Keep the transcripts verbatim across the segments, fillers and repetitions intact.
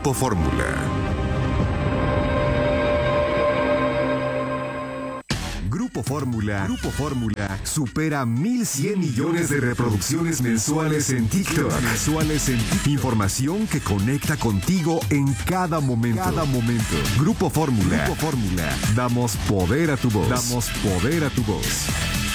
Grupo Fórmula. Grupo Fórmula, Grupo Fórmula supera mil cien millones de reproducciones mensuales en TikTok. Mensuales en TikTok. Información que conecta contigo en cada momento. Cada momento. Grupo Fórmula. Grupo Fórmula. Damos poder a tu voz. Damos poder a tu voz.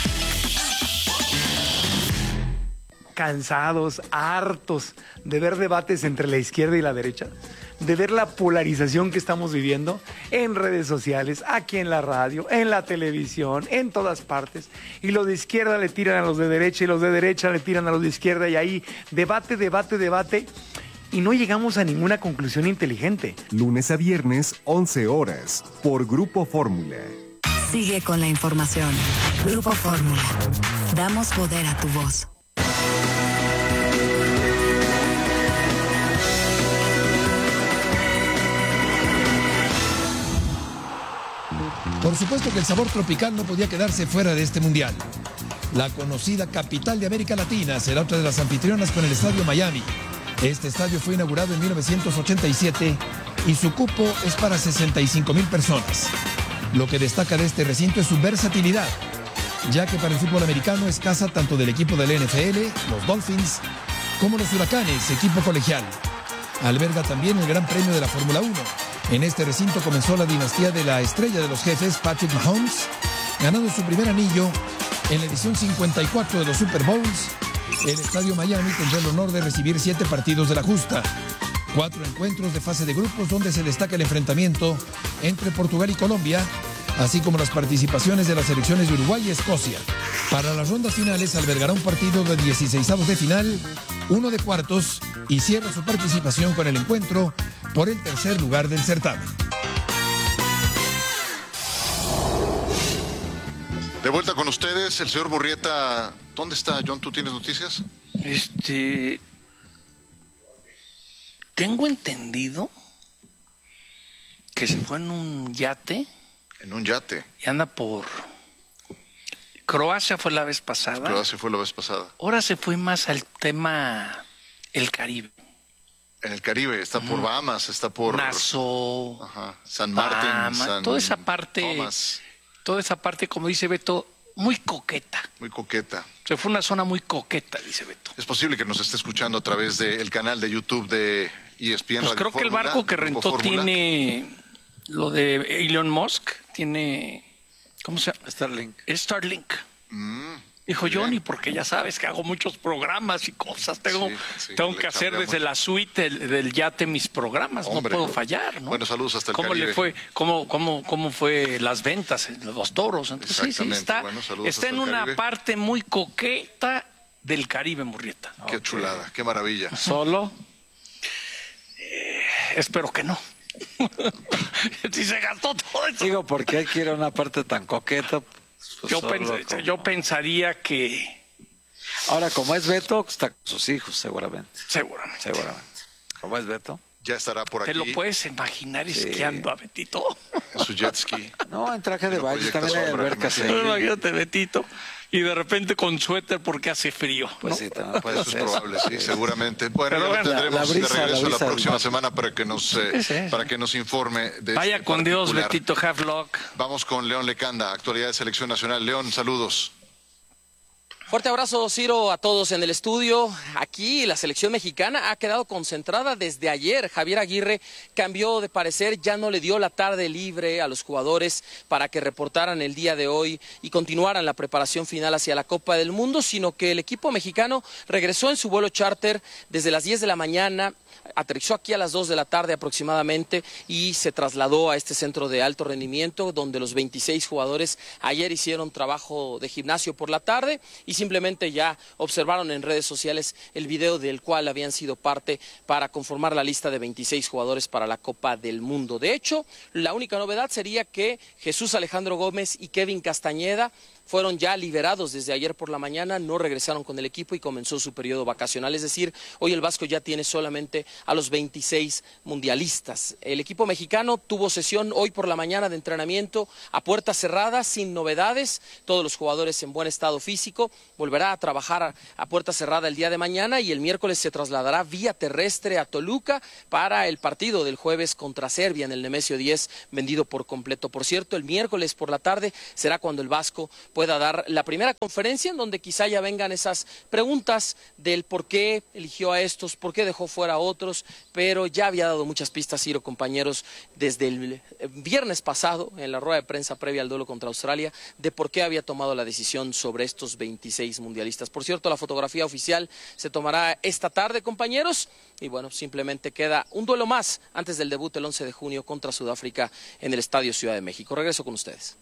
Cansados, hartos de ver debates entre la izquierda y la derecha, de ver la polarización que estamos viviendo en redes sociales, aquí en la radio, en la televisión, en todas partes, y los de izquierda le tiran a los de derecha y los de derecha le tiran a los de izquierda, y ahí debate, debate, debate, y no llegamos a ninguna conclusión inteligente. Lunes a viernes, once horas, por Grupo Fórmula. Sigue con la información. Grupo Fórmula. Damos poder a tu voz. Por supuesto que el sabor tropical no podía quedarse fuera de este mundial. La conocida capital de América Latina será otra de las anfitrionas con el Estadio Miami. Este estadio fue inaugurado en mil novecientos ochenta y siete y su cupo es para sesenta y cinco mil personas. Lo que destaca de este recinto es su versatilidad, ya que para el fútbol americano es casa tanto del equipo del N F L, los Dolphins, como los Huracanes, equipo colegial. Alberga también el Gran Premio de la Fórmula uno. En este recinto comenzó la dinastía de la estrella de los jefes, Patrick Mahomes, ganando su primer anillo en la edición cincuenta y cuatro de los Super Bowls. El Estadio Miami tendrá el honor de recibir siete partidos de la justa, cuatro encuentros de fase de grupos donde se destaca el enfrentamiento entre Portugal y Colombia, así como las participaciones de las selecciones de Uruguay y Escocia. Para las rondas finales albergará un partido de dieciseisavos de final, uno de cuartos y cierra su participación con el encuentro por el tercer lugar del certamen. De vuelta con ustedes, el señor Murrieta. ¿Dónde está, John? ¿Tú tienes noticias? Este... Tengo entendido que se fue en un yate. En un yate. Y anda por... Croacia fue la vez pasada. Croacia fue la vez pasada. Ahora se fue más al tema el Caribe. En el Caribe, está por Bahamas, está por... Nassau, Ajá, San Martín, Bahamas, San toda esa parte, Thomas. Toda esa parte, como dice Beto, muy coqueta. Muy coqueta. Se fue una zona muy coqueta, dice Beto. Es posible que nos esté escuchando a través del canal de YouTube de E S P N Pues Radio creo que el Fórmula, barco que Grupo rentó Fórmula. tiene lo de Elon Musk, tiene... ¿Cómo se llama? Starlink. Starlink. Mm, Dijo bien. Johnny, porque ya sabes que hago muchos programas y cosas. Tengo, Sí, sí, tengo le que hacer chambea desde mucho. la suite del, del yate mis programas. Hombre. No puedo fallar, ¿no? Bueno, saludos hasta el ¿Cómo Caribe. le fue? ¿Cómo, cómo, cómo fue las ventas, los toros? Entonces, sí, sí, Exactamente. está, Bueno, saludos está hasta en el una Caribe. parte muy coqueta del Caribe, Murrieta. Qué Ok. chulada, qué maravilla. ¿Solo? Eh, espero que no. Si se gastó todo eso. Digo, porque él quiere una parte tan coqueta. Pues Yo, solo pens- como- yo pensaría que... Ahora, como es Beto, está con sus hijos, seguramente. Seguramente. Seguramente. Como es Beto. Ya estará por aquí ¿Te lo puedes imaginar Sí. esquiando a Betito? en su jet ski. No, en traje de Lo baile, proyecta también hay sombra, albercas me ahí. Imagínate, Betito. Y de repente con suéter porque hace frío. Pues ¿no? sí, también puede Eso es ser. probable, sí, seguramente. Bueno, Pero ya lo bueno, tendremos la- la brisa, de regreso la la, brisa próxima del mar. semana para que nos eh, Sí, sí, sí. para que nos informe de Vaya este con Dios, particular. Betito Havelock. Vamos con León Lecanda, actualidad de Selección Nacional. León, saludos. Fuerte abrazo, Ciro, a todos en el estudio. Aquí la selección mexicana ha quedado concentrada desde ayer. Javier Aguirre cambió de parecer, ya no le dio la tarde libre a los jugadores para que reportaran el día de hoy y continuaran la preparación final hacia la Copa del Mundo, sino que el equipo mexicano regresó en su vuelo charter desde las diez de la mañana, aterrizó aquí a las dos de la tarde aproximadamente y se trasladó a este centro de alto rendimiento donde los veintiséis jugadores ayer hicieron trabajo de gimnasio por la tarde y simplemente ya observaron en redes sociales el video del cual habían sido parte para conformar la lista de veintiséis jugadores para la Copa del Mundo. De hecho, la única novedad sería que Jesús Alejandro Gómez y Kevin Castañeda fueron ya liberados desde ayer por la mañana, no regresaron con el equipo y comenzó su periodo vacacional. Es decir, hoy el Vasco ya tiene solamente a los veintiséis mundialistas. El equipo mexicano tuvo sesión hoy por la mañana de entrenamiento a puerta cerrada, sin novedades, todos los jugadores en buen estado físico. Volverá a trabajar a, a puerta cerrada el día de mañana y el miércoles se trasladará vía terrestre a Toluca para el partido del jueves contra Serbia en el Nemesio diez, vendido por completo. Por cierto, el miércoles por la tarde será cuando el Vasco pueda dar la primera conferencia en donde quizá ya vengan esas preguntas del por qué eligió a estos, por qué dejó fuera a otros, pero ya había dado muchas pistas, Ciro, compañeros, desde el viernes pasado en la rueda de prensa previa al duelo contra Australia, de por qué había tomado la decisión sobre estos veintiséis mundialistas. Por cierto, la fotografía oficial se tomará esta tarde, compañeros, y bueno, simplemente queda un duelo más antes del debut el once de junio contra Sudáfrica en el Estadio Ciudad de México. Regreso con ustedes.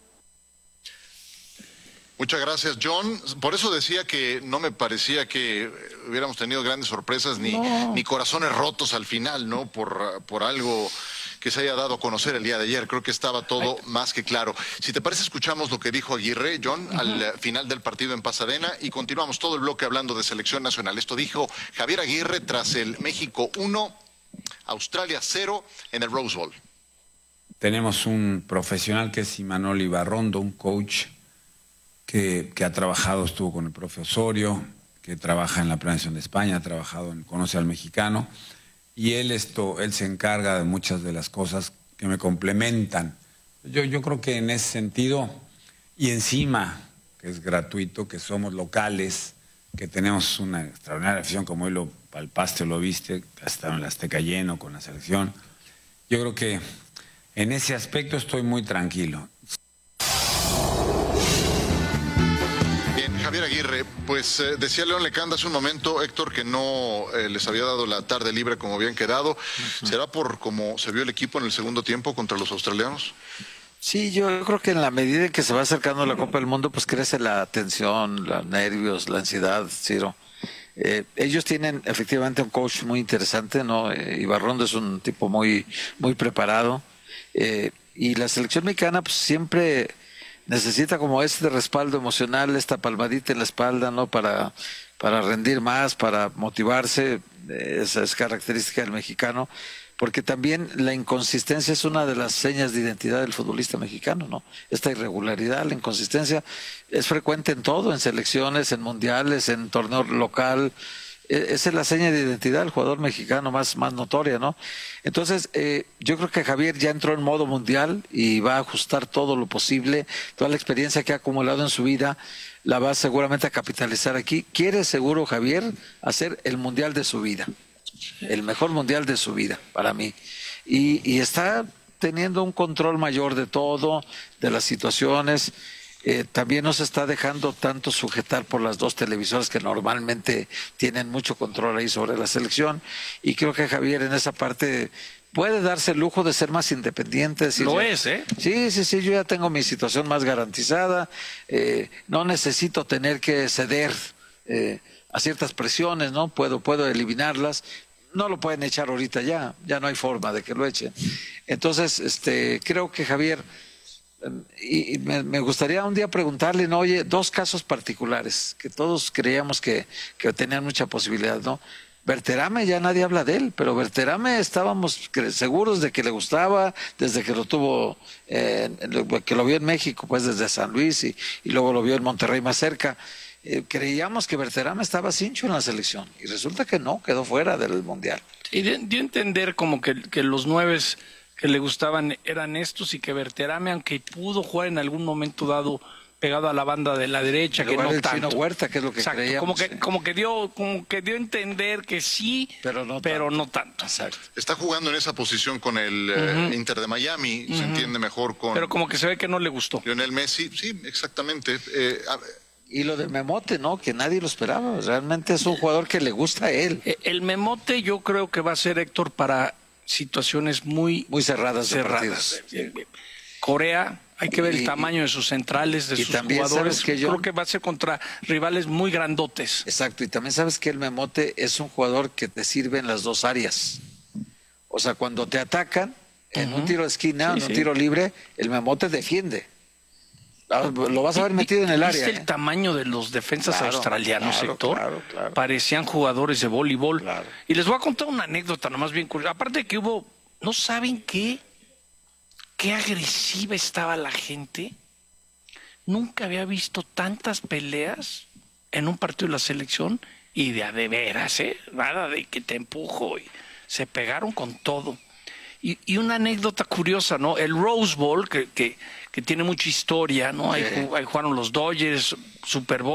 Muchas gracias, John. Por eso decía que no me parecía que hubiéramos tenido grandes sorpresas ni, no. ni corazones rotos al final, ¿no? Por, por algo que se haya dado a conocer el día de ayer. Creo que estaba todo más que claro. Si te parece, escuchamos lo que dijo Aguirre, John, uh-huh. al final del partido en Pasadena y continuamos todo el bloque hablando de selección nacional. Esto dijo Javier Aguirre tras el México uno, Australia cero en el Rose Bowl. Tenemos un profesional que es Imanol Ibarrondo, un coach que, que ha trabajado, estuvo con el profe Osorio, que trabaja en la planeación de España, ha trabajado en Conoce al Mexicano, y él, esto, él se encarga de muchas de las cosas que me complementan. Yo, yo creo que en ese sentido, y encima, que es gratuito, que somos locales, que tenemos una extraordinaria afición, como hoy lo palpaste o lo viste, hasta en el Azteca lleno con la selección, yo creo que en ese aspecto estoy muy tranquilo. Javier Aguirre, pues eh, decía León Lecanda hace un momento, Héctor, que no eh, les había dado la tarde libre como habían quedado. Uh-huh. ¿Será por cómo se vio el equipo en el segundo tiempo contra los australianos? Sí, yo creo que en la medida en que se va acercando la Copa del Mundo, pues crece la tensión, los nervios, la ansiedad, Ciro. Eh, ellos tienen efectivamente un coach muy interesante, ¿no? Eh, Ibarrondo es un tipo muy, muy preparado. Eh, y la selección mexicana, pues siempre necesita como este respaldo emocional, esta palmadita en la espalda, ¿no? Para, para rendir más, para motivarse. Esa es característica del mexicano, porque también la inconsistencia es una de las señas de identidad del futbolista mexicano, ¿no? Esta irregularidad, la inconsistencia es frecuente en todo, en selecciones, en mundiales, en torneo local. Esa es la seña de identidad del jugador mexicano más, más notoria, ¿no? Entonces, eh, yo creo que Javier ya entró en modo mundial y va a ajustar todo lo posible, toda la experiencia que ha acumulado en su vida, la va seguramente a capitalizar aquí. Quiere seguro Javier hacer el mundial de su vida, el mejor mundial de su vida, para mí. Y, y está teniendo un control mayor de todo, de las situaciones. Eh, también no se está dejando tanto sujetar por las dos televisoras que normalmente tienen mucho control ahí sobre la selección, y creo que Javier en esa parte puede darse el lujo de ser más independiente. Decir, Lo ya, es, ¿eh? Sí, sí, sí, yo ya tengo mi situación más garantizada, eh, no necesito tener que ceder eh, a ciertas presiones, ¿no? Puedo, puedo eliminarlas. No lo pueden echar ahorita ya, ya no hay forma de que lo echen. Entonces, este, creo que Javier... Y me, me gustaría un día preguntarle, ¿no? Oye, dos casos particulares que todos creíamos que, que tenían mucha posibilidad, ¿no? Berterame, ya nadie habla de él, pero Berterame estábamos seguros de que le gustaba desde que lo tuvo, eh, que lo vio en México, pues desde San Luis, y, y luego lo vio en Monterrey más cerca. Eh, creíamos que Berterame estaba cincho en la selección y resulta que no, quedó fuera del Mundial. Y dio de entender como que, que los nueves que le gustaban eran estos, y que Berterame, aunque pudo jugar en algún momento dado pegado a la banda de la derecha, que no el tanto. Chino Huerta, que es lo que Exacto, creíamos. como que, como que dio, como que dio a entender que sí, pero no pero tanto. No tanto. Exacto. Está jugando en esa posición con el uh-huh. eh, Inter de Miami, uh-huh. se entiende mejor con... Pero como que se ve que no le gustó. Lionel Messi, sí, exactamente. Eh, a... Y lo de Memote, ¿no? Que nadie lo esperaba. Realmente es un jugador que le gusta a él. El Memote yo creo que va a ser, Héctor, para situaciones muy, muy cerradas. cerradas. Corea, hay que ver y, el tamaño de sus centrales, de sus jugadores. Que yo, creo que va a ser contra rivales muy grandotes. Exacto, y también sabes que el Memote es un jugador que te sirve en las dos áreas. O sea, cuando te atacan, en uh-huh. un tiro de esquina, sí, en un sí. tiro libre, el Memote defiende. Lo vas a ver metido en el área. ¿Viste el ¿eh? tamaño de los defensas Claro, australianos, claro, Héctor? claro, claro. Parecían jugadores de voleibol. Claro. Y les voy a contar una anécdota nomás bien curiosa. Aparte de que hubo, ¿no saben qué? Qué agresiva estaba la gente. Nunca había visto tantas peleas en un partido de la selección y de a de veras, ¿eh? Nada de que te empujo. Y se pegaron con todo. Y, y una anécdota curiosa, ¿no? El Rose Bowl, que, que, que tiene mucha historia, ¿no? Sí. Ahí, ahí jugaron los Dodgers, Super Bowl.